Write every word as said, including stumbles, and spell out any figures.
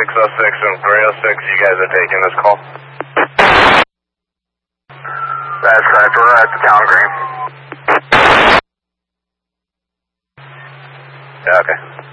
six oh six and three oh six, you guys are taking this call? That's correct, we're at the town green. Yeah, okay.